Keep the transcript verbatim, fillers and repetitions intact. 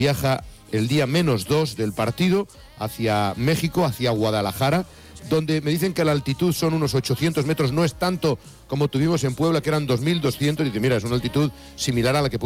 Viaja el día menos dos del partido hacia México, hacia Guadalajara, donde me dicen que la altitud son unos ochocientos metros, no es tanto como tuvimos en Puebla, que eran dos mil doscientos, y dice, mira, es una altitud similar a la que